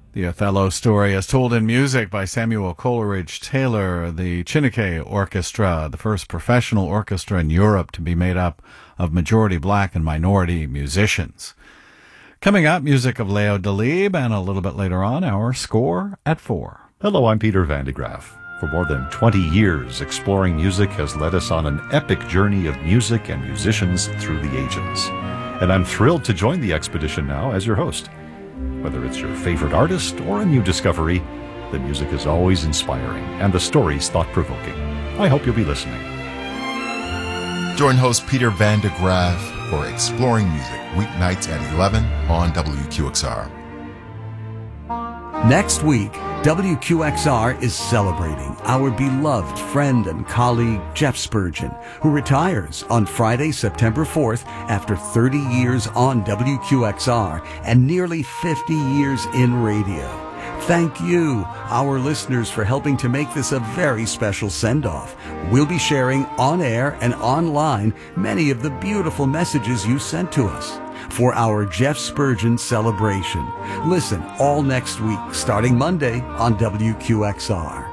The Othello story as told in music by Samuel Coleridge Taylor, the Chineke Orchestra, the first professional orchestra in Europe to be made up of majority black and minority musicians. Coming up, music of Leo Delibes, and a little bit later on, our score at 4. Hello, I'm Peter Van de Graaf. For more than 20 years, Exploring Music has led us on an epic journey of music and musicians through the ages. And I'm thrilled to join the expedition now as your host. Whether it's your favorite artist or a new discovery, the music is always inspiring and the stories thought-provoking. I hope you'll be listening. Join host Peter Van de Graaf for Exploring Music, weeknights at 11 on WQXR. Next week, WQXR is celebrating our beloved friend and colleague Jeff Spurgeon, who retires on Friday, September 4th after 30 years on WQXR and nearly 50 years in radio. Thank you, our listeners, for helping to make this a very special send-off. We'll be sharing on air and online many of the beautiful messages you sent to us for our Jeff Spurgeon celebration. Listen all next week, starting Monday on WQXR.